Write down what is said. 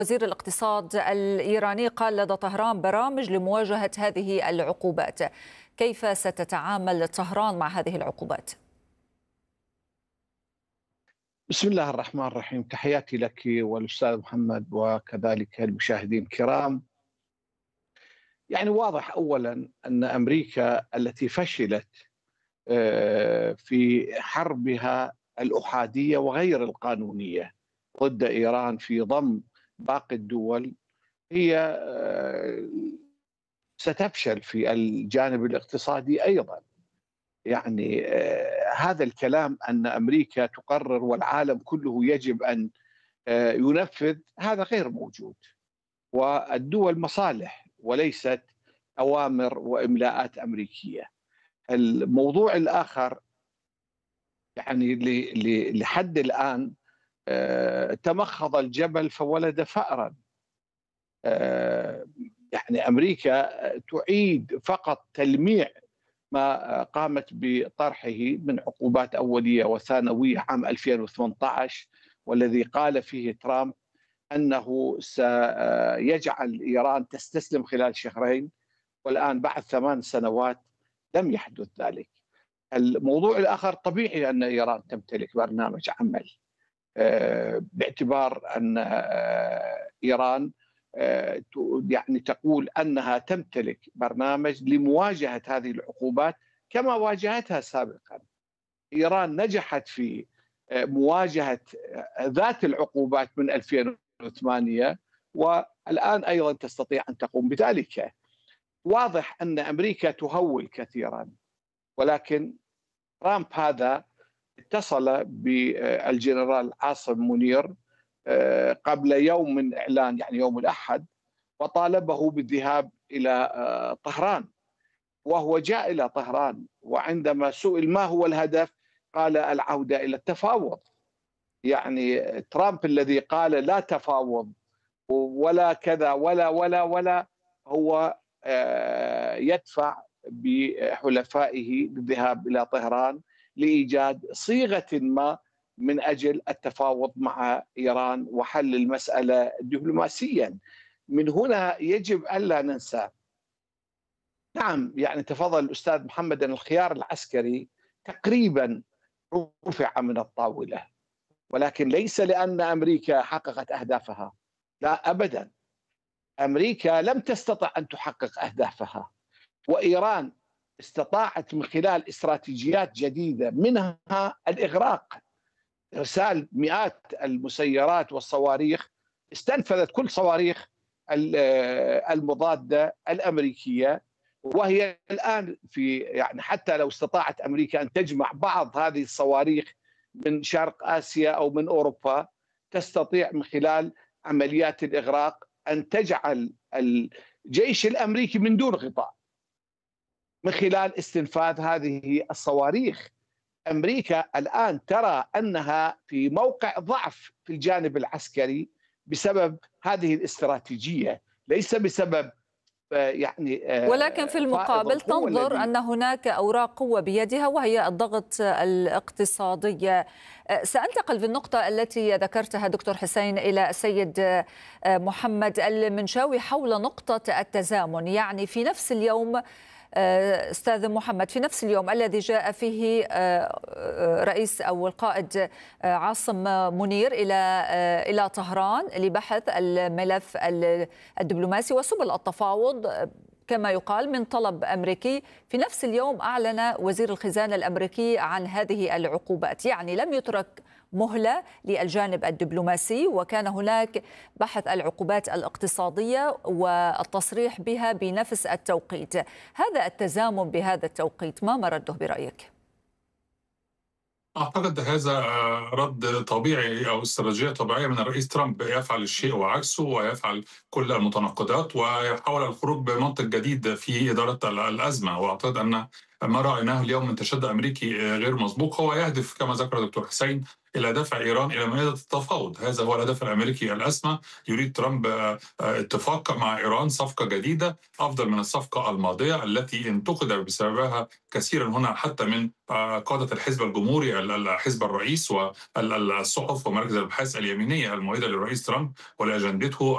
وزير الاقتصاد الإيراني قال لدى طهران برامج لمواجهة هذه العقوبات. كيف ستتعامل طهران مع هذه العقوبات؟ بسم الله الرحمن الرحيم. تحياتي لك والأستاذ محمد وكذلك المشاهدين الكرام. يعني واضح أولا أن أمريكا التي فشلت في حربها الأحادية وغير القانونية ضد إيران في ضم باقي الدول، هي ستفشل في الجانب الاقتصادي أيضا. يعني هذا الكلام أن أمريكا تقرر والعالم كله يجب أن ينفذ، هذا غير موجود. والدول مصالح وليست أوامر وإملاءات أمريكية. الموضوع الآخر، يعني لحد الآن تمخض الجبل فولد فأرا. يعني أمريكا تعيد فقط تلميع ما قامت بطرحه من عقوبات أولية وثانوية عام 2018، والذي قال فيه ترامب أنه سيجعل إيران تستسلم خلال شهرين، والآن بعد 8 سنوات لم يحدث ذلك. الموضوع الآخر، طبيعي أن إيران تمتلك برنامج عمل، باعتبار أن إيران يعني تقول أنها تمتلك برنامج لمواجهة هذه العقوبات كما واجهتها سابقا. إيران نجحت في مواجهة ذات العقوبات من 2008، والآن أيضا تستطيع أن تقوم بذلك. واضح أن أمريكا تهول كثيرا، ولكن ترامب هذا اتصل بالجنرال عاصم منير قبل يوم من إعلان، يعني يوم الأحد، وطالبه بالذهاب إلى طهران، وهو جاء إلى طهران، وعندما سئل ما هو الهدف قال العودة إلى التفاوض. يعني ترامب الذي قال لا تفاوض ولا كذا ولا ولا ولا، هو يدفع بحلفائه بالذهاب إلى طهران لإيجاد صيغة ما من أجل التفاوض مع إيران وحل المسألة دبلوماسيا. من هنا يجب ألا ننسى، نعم يعني تفضل الأستاذ محمد، أن الخيار العسكري تقريبا رفع من الطاولة، ولكن ليس لأن أمريكا حققت أهدافها، لا أبدا. أمريكا لم تستطع أن تحقق أهدافها، وإيران استطاعت من خلال استراتيجيات جديدة، منها الإغراق، إرسال مئات المسيرات والصواريخ، استنفذت كل صواريخ المضادة الأمريكية. وهي الآن في، يعني حتى لو استطاعت أمريكا أن تجمع بعض هذه الصواريخ من شرق آسيا أو من أوروبا، تستطيع من خلال عمليات الإغراق أن تجعل الجيش الأمريكي من دون غطاء من خلال استنفاذ هذه الصواريخ. أمريكا الآن ترى أنها في موقع ضعف في الجانب العسكري بسبب هذه الاستراتيجية، ليس بسبب يعني ولكن في المقابل تنظر أن هناك أوراق قوة بيدها وهي الضغط الاقتصادي. سأنتقل في النقطة التي ذكرتها دكتور حسين إلى السيد محمد المنشاوي حول نقطة التزامن. يعني في نفس اليوم أستاذ محمد، في نفس اليوم الذي جاء فيه رئيس أو القائد عاصم منير إلى طهران لبحث الملف الدبلوماسي وسبل التفاوض كما يقال من طلب أمريكي، في نفس اليوم أعلن وزير الخزانة الأمريكي عن هذه العقوبات. يعني لم يترك مهلة للجانب الدبلوماسي، وكان هناك بحث العقوبات الاقتصادية والتصريح بها بنفس التوقيت. هذا التزامن بهذا التوقيت ما مرده برأيك؟ أعتقد هذا رد طبيعي أو استراتيجية طبيعية من الرئيس ترامب، يفعل الشيء وعكسه ويفعل كل المتناقضات ويحاول الخروج بمنطق جديد في إدارة الأزمة. وأعتقد أن ما رأيناه اليوم من تشدد أمريكي غير مسبوق هو يهدف كما ذكر دكتور حسين إلى دفع إيران إلى مائدة التفاوض. هذا هو الهدف الأمريكي الأسمى. يريد ترامب اتفاق مع إيران، صفقة جديدة أفضل من الصفقة الماضية التي انتقد بسببها كثيرا هنا حتى من قادة الحزب الجمهوري، الحزب الرئيس والصحف ومراكز الابحاث اليمينية المؤيدة للرئيس ترامب ولأجندته